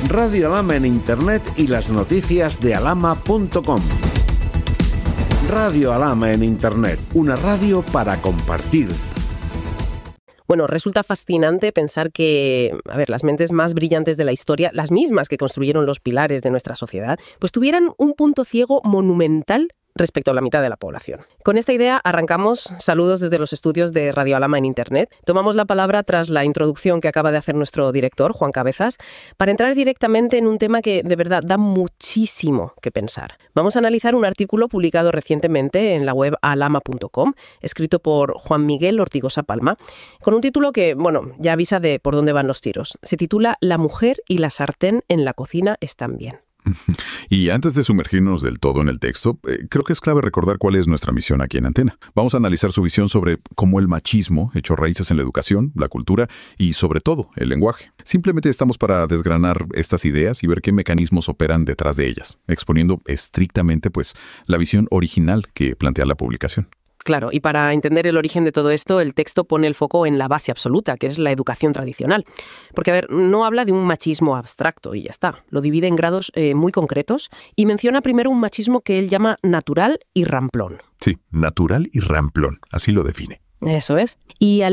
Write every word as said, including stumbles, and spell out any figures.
Radio Alhama en Internet y las noticias de alhama punto com. Radio Alhama en Internet, una radio para compartir. Bueno, resulta fascinante pensar que, a ver, las mentes más brillantes de la historia, las mismas que construyeron los pilares de nuestra sociedad, pues tuvieran un punto ciego monumental respecto a la mitad de la población. Con esta idea arrancamos. Saludos desde los estudios de Radio Alhama en Internet. Tomamos la palabra tras la introducción que acaba de hacer nuestro director, Juan Cabezas, para entrar directamente en un tema que de verdad da muchísimo que pensar. Vamos a analizar un artículo publicado recientemente en la web alhama punto com, escrito por Juan Miguel Ortigosa Palma, con un título que, bueno, ya avisa de por dónde van los tiros. Se titula La mujer y la sartén en la cocina están bien. Y antes de sumergirnos del todo en el texto, eh, creo que es clave recordar cuál es nuestra misión aquí en Antena. Vamos a analizar su visión sobre cómo el machismo echó raíces en la educación, la cultura y, sobre todo, el lenguaje. Simplemente estamos para desgranar estas ideas y ver qué mecanismos operan detrás de ellas, exponiendo estrictamente, pues, la visión original que plantea la publicación. Claro, y para entender el origen de todo esto, el texto pone el foco en la base absoluta, que es la educación tradicional. Porque, a ver, no habla de un machismo abstracto y ya está. Lo divide en grados eh, muy concretos y menciona primero un machismo que él llama natural y ramplón. Sí, natural y ramplón, así lo define. Eso es. Y al